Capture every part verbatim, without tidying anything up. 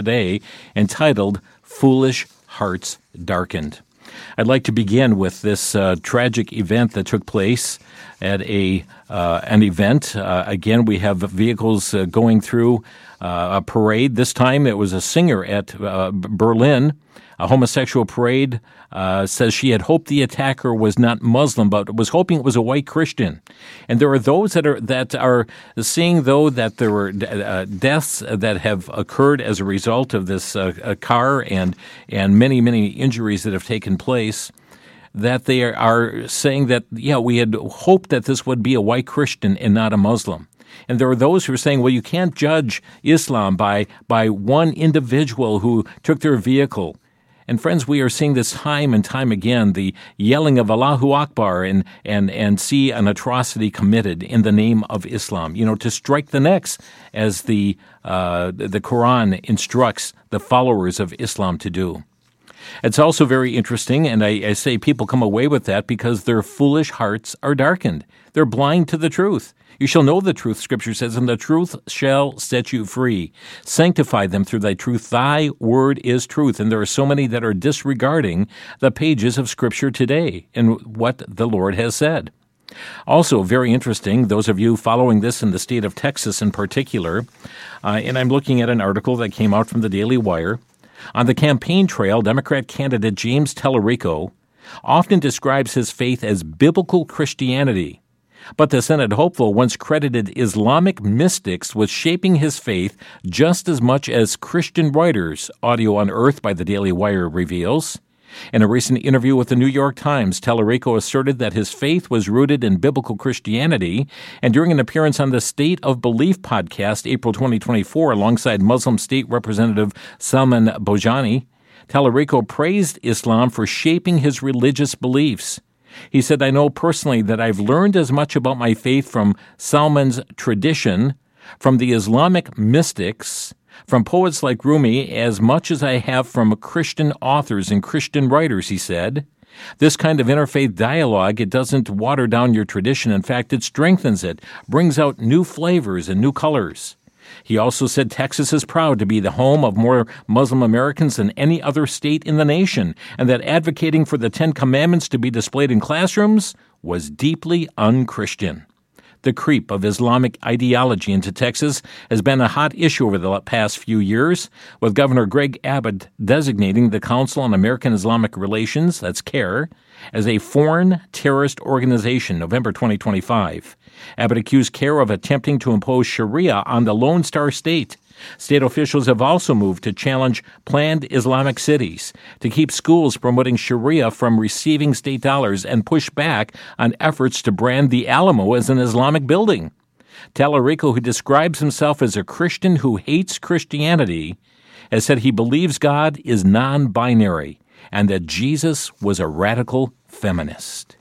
today entitled Foolish Hearts Darkened. I'd like to begin with this uh, tragic event that took place at a uh, an event. Uh, again, we have vehicles uh, going through uh, a parade. This time it was a singer at uh, Berlin. A homosexual parade uh, says she had hoped the attacker was not Muslim, but was hoping it was a white Christian. And there are those that are that are seeing, though, that there were uh, deaths that have occurred as a result of this uh, car and and many, many injuries that have taken place, that they are, are saying that, yeah, we had hoped that this would be a white Christian and not a Muslim. And there are those who are saying, well, you can't judge Islam by by one individual who took their vehicle. And friends, we are seeing this time and time again, the yelling of Allahu Akbar and and and see an atrocity committed in the name of Islam, you know, to strike the necks, as the uh, the Quran instructs the followers of Islam to do. It's also very interesting, and I, I say people come away with that because their foolish hearts are darkened. They're blind to the truth. You shall know the truth, Scripture says, and the truth shall set you free. Sanctify them through thy truth. Thy word is truth. And there are so many that are disregarding the pages of Scripture today and what the Lord has said. Also, very interesting, those of you following this in the state of Texas in particular, uh, and I'm looking at an article that came out from the Daily Wire. On the campaign trail, Democrat candidate James Tallarico often describes his faith as biblical Christianity. But the Senate hopeful once credited Islamic mystics with shaping his faith just as much as Christian writers, audio unearthed by the Daily Wire reveals. In a recent interview with the New York Times, Tallarico asserted that his faith was rooted in biblical Christianity, and during an appearance on the State of Belief podcast, April twenty twenty-four, alongside Muslim State Representative Salman Bojani, Tallarico praised Islam for shaping his religious beliefs. He said, I know personally that I've learned as much about my faith from Salman's tradition, from the Islamic mystics, from poets like Rumi, as much as I have from Christian authors and Christian writers, he said. This kind of interfaith dialogue, it doesn't water down your tradition. In fact, it strengthens it, brings out new flavors and new colors. He also said Texas is proud to be the home of more Muslim Americans than any other state in the nation, and that advocating for the Ten Commandments to be displayed in classrooms was deeply un-Christian. The creep of Islamic ideology into Texas has been a hot issue over the past few years, with Governor Greg Abbott designating the Council on American Islamic Relations, that's CAIR, as a foreign terrorist organization, November twenty twenty-five. Abbott accused CAIR of attempting to impose Sharia on the Lone Star State. State officials have also moved to challenge planned Islamic cities, to keep schools promoting Sharia from receiving state dollars, and push back on efforts to brand the Alamo as an Islamic building. Tallarico, who describes himself as a Christian who hates Christianity, has said he believes God is non-binary and that Jesus was a radical feminist.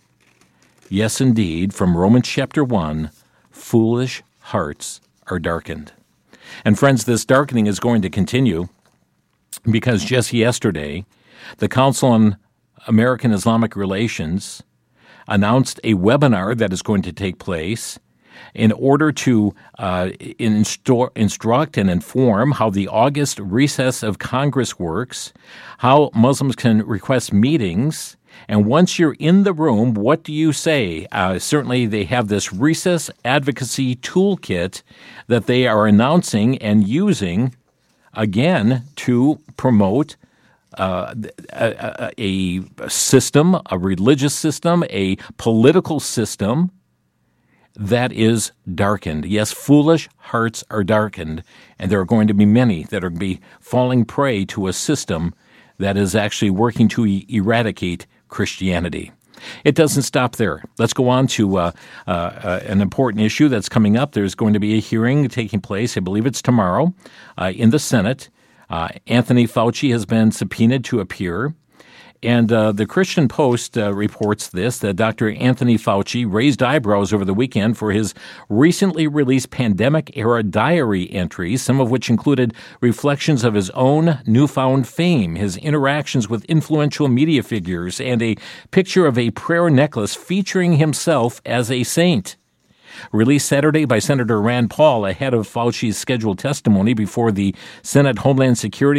Yes, indeed, from Romans chapter one, foolish hearts are darkened. And friends, this darkening is going to continue because just yesterday, the Council on American Islamic Relations announced a webinar that is going to take place in order to uh, insto- instruct and inform how the August recess of Congress works, how Muslims can request meetings, and once you're in the room, what do you say? Uh, certainly they have this recess advocacy toolkit that they are announcing and using, again, to promote uh, a, a, a system, a religious system, a political system that is darkened. Yes, foolish hearts are darkened, and there are going to be many that are going to be falling prey to a system that is actually working to e- eradicate Christianity. It doesn't stop there. Let's go on to uh, uh, uh, an important issue that's coming up. There's going to be a hearing taking place, I believe it's tomorrow, uh, in the Senate. Uh, Anthony Fauci has been subpoenaed to appear. And uh, the Christian Post uh, reports this, that Doctor Anthony Fauci raised eyebrows over the weekend for his recently released pandemic-era diary entries, some of which included reflections of his own newfound fame, his interactions with influential media figures, and a picture of a prayer necklace featuring himself as a saint. Released Saturday by Senator Rand Paul ahead of Fauci's scheduled testimony before the Senate Homeland Security